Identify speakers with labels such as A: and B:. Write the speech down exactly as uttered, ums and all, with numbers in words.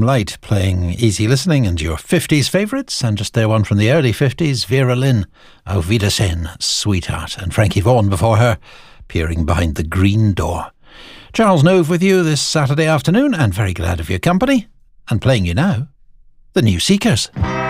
A: Light playing easy listening and your fifties favourites, and just there one from the early fifties, Vera Lynn, Auf Wiedersehen, Sweetheart, and Frankie Vaughan before her, peering behind the green door. Charles Nove with you this Saturday afternoon, and very glad of your company, and playing you now, The New Seekers.